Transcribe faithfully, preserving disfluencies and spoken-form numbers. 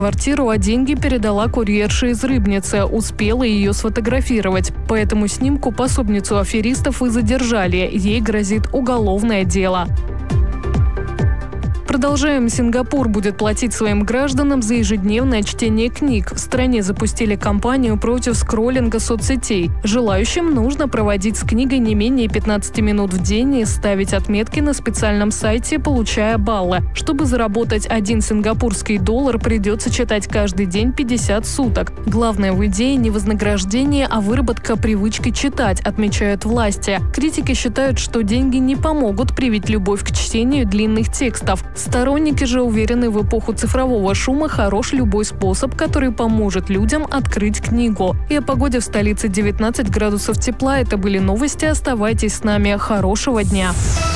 квартиру, а деньги передала курьерша из Рыбницы, успела ее сфотографировать. По этому снимку пособницу аферистов и задержали. Ей грозит уголовное дело. Продолжаем. Сингапур будет платить своим гражданам за ежедневное чтение книг. В стране запустили кампанию против скроллинга соцсетей. Желающим нужно проводить с книгой не менее пятнадцати минут в день и ставить отметки на специальном сайте, получая баллы. Чтобы заработать один сингапурский доллар, придется читать каждый день пятьдесят суток. Главное в идее не вознаграждение, а выработка привычки читать, отмечают власти. Критики считают, что деньги не помогут привить любовь к чтению длинных текстов. Сторонники же уверены, в эпоху цифрового шума хорош любой способ, который поможет людям открыть книгу. И о погоде в столице девятнадцать градусов тепла. Это были новости. Оставайтесь с нами. Хорошего дня.